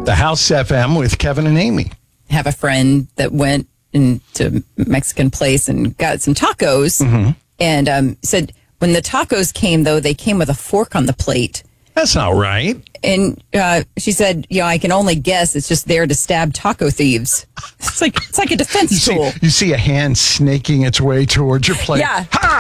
The House FM with Kevin and Amy. Have a friend that went into Mexican place and got some tacos, and said when the tacos came, though, they came with a fork on the plate. That's not right. And she said, I can only guess it's just there to stab taco thieves. It's like a defense tool. You see a hand snaking its way towards your plate. Yeah. Ha!